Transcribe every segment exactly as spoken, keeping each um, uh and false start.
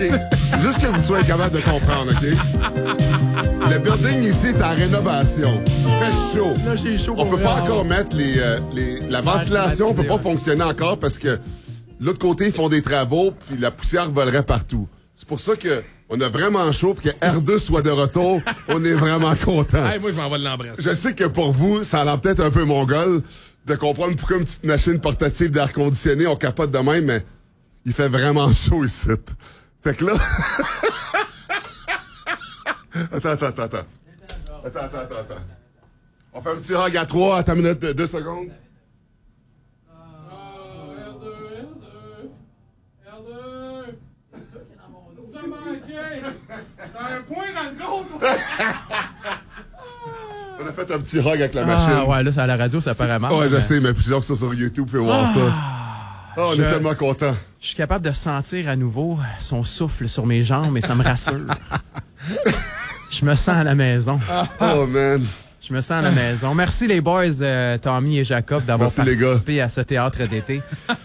OK. Juste que vous soyez capable de comprendre, OK? Le building ici est en rénovation. Il fait chaud. Là, j'ai chaud On pour peut pas vrai. encore mettre les, euh, les... La ventilation peut pas fonctionner encore parce que l'autre côté, ils font des travaux puis la poussière volerait partout. C'est pour ça que on a vraiment chaud puis que R deux soit de retour. On est vraiment content. Hey, moi, je m'envoie de l'embrasse. Je sais que pour vous, ça a l'air peut-être un peu mongol de comprendre pourquoi une petite machine portative d'air conditionné, on capote de même, mais il fait vraiment chaud ici. Fait que là... attends, attends, attends, attends. Attends, attends, attends, attends. On fait un petit hug à trois, à ta minute de deux secondes. R deux, R deux, R deux. Ça manquait. T'as un point dans le dos. On a fait un petit hug avec la machine. Ah, ouais, là, c'est à la radio, ça paraît mal. Ouais, je mais sais, mais plusieurs qui sont sur YouTube peuvent voir ça. Ah, on je- est tellement contents. Je suis capable de sentir à nouveau son souffle sur mes jambes et ça me rassure. Je me sens à la maison. Oh, man. Je me sens à la maison. Merci les boys, euh, Tommy et Jacob, d'avoir Merci, les participé à ce théâtre d'été.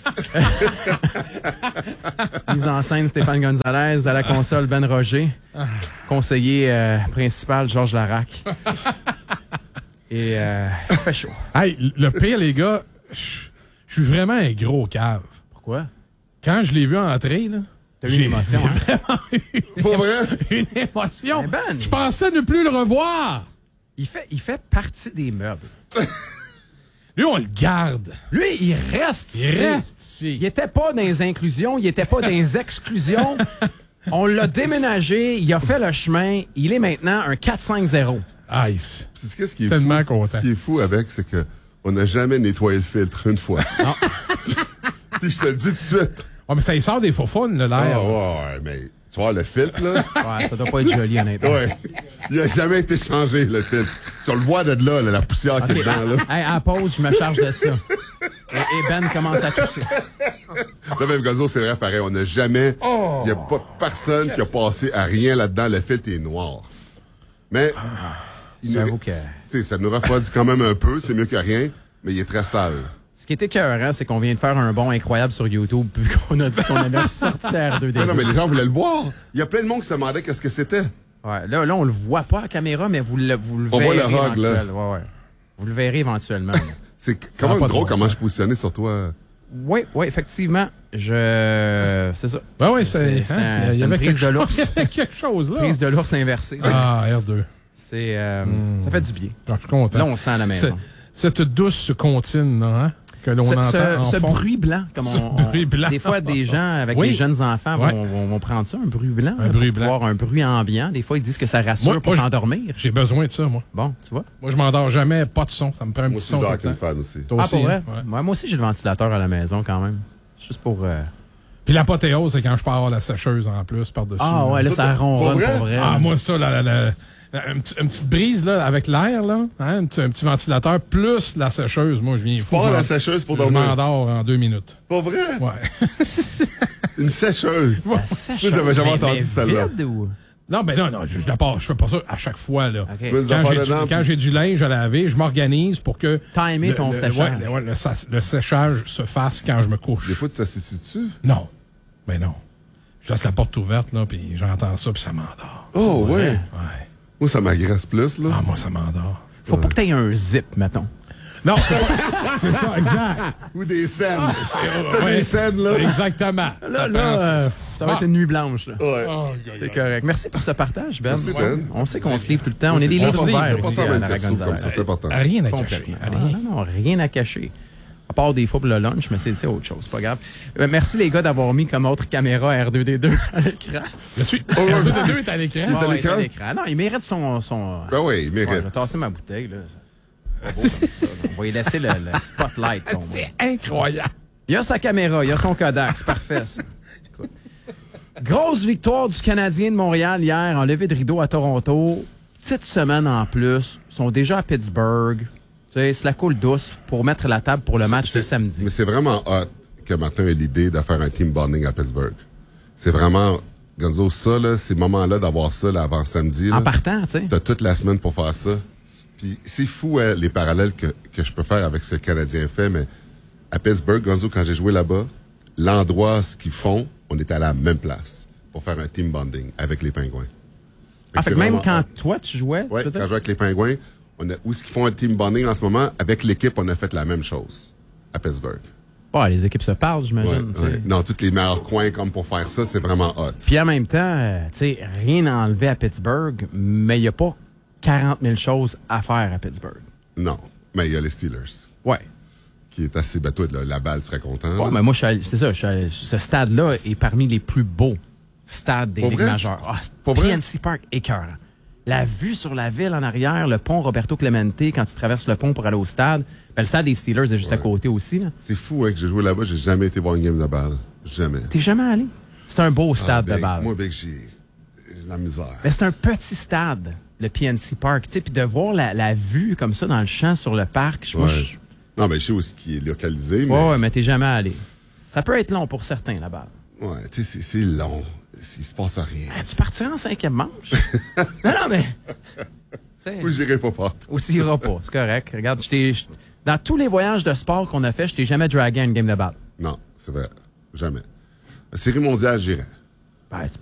Mise en scène, Stéphane Gonzalez. À la console, Ben Roger. Conseiller euh, principal, Georges Larac. Et euh, il fait chaud. Hey, le pire, les gars, je je suis vraiment un gros cave. Pourquoi? Quand je l'ai vu entrer, là, T'as eu une émotion, hein? vraiment eu Pas vrai? une émotion. Mais Ben, Je pensais ne plus le revoir. il fait, il fait partie des meubles. Lui, on le garde. Lui, il reste Il ici. reste ici. Il était pas dans les inclusions, il était pas dans les exclusions. On l'a déménagé, il a fait le chemin, il est maintenant un quatre cinq zéro. Ice. Puis qu'est-ce qui est Tellement fou? content. Ce qui est fou avec, c'est que on n'a jamais nettoyé le filtre une fois. Puis je te le dis tout de suite. Oh, mais ça y sort des faux fun, là, l'air. Ah ouais, mais tu vois, le filtre, là, Ouais, ça doit pas être joli, honnêtement. ouais, il a jamais été changé, le filtre. Tu le vois de là, là, la poussière qui est dedans, là. Hey, à la pause, je me charge de ça. Et, et Ben commence à tousser. Là, même Gozo, c'est vrai, pareil, on n'a jamais, il n'y a pas personne qui a passé à rien là-dedans, le filtre est noir. Mais, il nous- J'avoue que- tu sais, ça nous refroidit quand même un peu, c'est mieux que rien, mais il est très sale. Ce qui est écœurant, c'est qu'on vient de faire un bond incroyable sur YouTube, puis qu'on a dit qu'on avait ressorti R deux D deux. Non, non, mais les gens voulaient le voir. Il y a plein de monde qui se demandait qu'est-ce que c'était. Ouais, là, là, on le voit pas à la caméra, mais vous le, vous le On voit verrez le hog, là. éventuellement. Ouais, ouais. Vous le verrez éventuellement. C'est Ça quand a même pas de drôle bon comment sens. je suis positionné sur toi. Oui, oui, effectivement. Je. C'est ça. Ben oui, c'est. C'est hein, un- il y c'est avait une prise quelque de chose- l'ours. il y avait quelque chose, là. Prise de l'ours inversée. Ah, R deux. C'est, euh, Ça fait du bien. Je suis content. Là, on sent à la C'est- maison. Cette douce comptine, là, hein, que l'on Ce, entend ce- en ce fond. bruit blanc, comme Ce on, on- bruit blanc. Des fois, des gens avec Oui. des jeunes enfants Ouais. vont, vont, vont prendre ça, un bruit blanc. Un là, bruit pour blanc. pouvoir un bruit ambiant. Des fois, ils disent que ça rassure Moi, pour moi, je- t'endormir. J'ai besoin de ça, moi. Bon, tu vois. Moi, je m'endors jamais, pas de son. Ça me prend un Moi petit aussi, son. Dark tout le une temps. fan aussi. Toi Ah, aussi, pour vrai? hein? Ouais. Moi, moi aussi, j'ai le ventilateur à la maison quand même. Juste pour... euh, Puis l'apothéose, c'est quand je pars la sécheuse en plus par-dessus. Ah ouais, là, ça ronronne Pour vrai? pour vrai. Ah, moi, ça, la, la, la- la- une, petite- une petite brise là, avec l'air, là, hein, un, petit, un petit ventilateur, plus la sécheuse, moi, je viens Tu fou. pars je la m'en- sécheuse pour Je dormir. m'endors en deux minutes. Pas vrai? Ouais. Une sécheuse. Ça sèche. Moi, j'avais jamais Mais- entendu mais celle-là. vide ou... Non, ben non, non, je, je la pars, je fais pas ça à chaque fois, là. OK. Tu veux des Quand affaires j'ai, du, dedans, quand puis- j'ai du linge à laver, je m'organise pour que Timer le, ton le- séchage. ouais, le, ouais, le sa- le séchage se fasse quand je me couche. Des fois, tu t'assieds dessus. Non, ben non. Je laisse la porte ouverte, là, puis j'entends ça, puis ça m'endort. Oh, ouais. Ouais. Moi, ça m'agresse plus, là. Ah, moi, ça m'endort. Faut pas que t'aies un zip, mettons. Non, c'est pas- c'est ça, exact. Ou des scènes. Ouais, Des scènes, là. c'est exactement. Là, ça là, prend- euh, ça va Ah. être une nuit blanche, là. Ouais. Oh, C'est correct. Merci pour ce partage, Ben. Merci, Ben. On sait qu'on se livre tout le temps. On est des On livres se livre, ouverts on peut ici pas faire à un la texto Gonzalez. comme ça, c'est important. Rien à cacher. Complètement. Rien. Ah, non, non, rien à cacher. À part des fois pour le lunch, mais c'est c'est autre chose, c'est pas grave. Euh, merci les gars d'avoir mis comme autre caméra R deux D deux à l'écran. Je suis. Oh, ouais. R deux D deux est à l'écran. est à Ouais, ouais, l'écran? à l'écran. Non, il mérite son... son Ben oui, il Ouais, je mérite. vais tasser ma bouteille, là. C'est beau comme ça, là. On va y laisser le, le spotlight. qu'on va. C'est incroyable. Il y a sa caméra, il y a son Kodak, c'est parfait, ça. Écoute. Grosse victoire du Canadien de Montréal hier en levée de rideau à Toronto. Petite semaine en plus. Ils sont déjà à Pittsburgh. Tu sais, c'est la coule douce pour mettre la table pour le match C'est- de samedi. Mais c'est vraiment hot que Martin ait l'idée de faire un team bonding à Pittsburgh. C'est vraiment, Gonzo, ça, là, ces moments-là, d'avoir ça là, avant samedi. Là, En partant, tu sais. t'as toute la semaine pour faire ça. Puis c'est fou, hein, les parallèles que, que je peux faire avec ce que le Canadien fait, mais à Pittsburgh, Gonzo, quand j'ai joué là-bas, l'endroit, ce qu'ils font, on était à la même place. pour faire un team bonding avec les Pingouins. Ah, fait c'est que même vraiment quand hot. toi, tu jouais, Ouais, tu veux quand dire? je joue avec les Pingouins, on a, où est-ce qu'ils font un team bonding en ce moment? Avec l'équipe, on a fait la même chose à Pittsburgh. Ouais, les équipes se parlent, Ouais, j'imagine. tu sais. ouais. Dans tous les meilleurs coins comme pour faire ça, c'est vraiment hot. Puis en même temps, euh, tu sais, rien à enlever à Pittsburgh, mais il n'y a pas quarante mille choses à faire à Pittsburgh. Non, mais il y a les Steelers, Ouais. qui est assez bateau. Là, la balle serait content. Ouais, là. mais moi, je suis allé- c'est ça, je suis allé- ce stade-là est parmi les plus beaux stades des Pour Ligues vrai? majeures. Ah, Pour P vrai? N C Park, écœurant. La vue sur la ville en arrière, le pont Roberto Clemente, quand tu traverses le pont pour aller au stade. Ben, le stade des Steelers est juste à côté aussi. Là. C'est fou hein, que j'ai joué là-bas, j'ai jamais été voir une game de balle. Jamais. T'es jamais allé? C'est un beau Ah, stade de Big, balle. Moi, Big, j'ai j'ai la misère. Mais c'est un petit stade, le P N C Park. Tu sais, puis de voir la, la vue comme ça dans le champ sur le parc, je moi, Ouais. je- Non, mais je sais où est-ce qu'il est localisé, mais Ouais, ouais, mais t'es jamais allé. Ça peut être long pour certains, la balle. ouais, tu sais, c'est- c'est long. Il se passe rien. Ah, tu partiras en cinquième manche? non, non, mais... tu sais, Moi, j'irai pas fort. ou tu iras pas, c'est correct. Regarde, je t'ai... je- dans tous les voyages de sport qu'on a fait, je t'ai jamais dragué à une game de balle. Non, c'est vrai. Jamais. La série mondiale, j'irai. Ben, tu